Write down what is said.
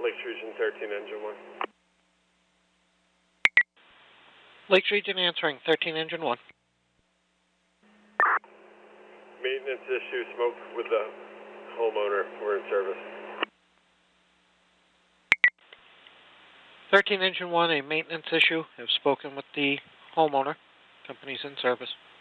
Lakes Region 13, Engine 1. Lakes Region answering, 13 Engine 1. Maintenance issue, smoke with the homeowner. We're in service. 13 Engine 1, a maintenance issue. Have spoken with the homeowner. Company's in service.